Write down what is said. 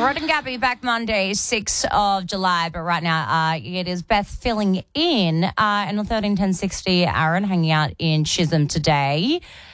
Rod and Gabby back Monday, 6th of July. But right now, it is Beth filling in. And on 131060, Aaron hanging out in Chisholm today.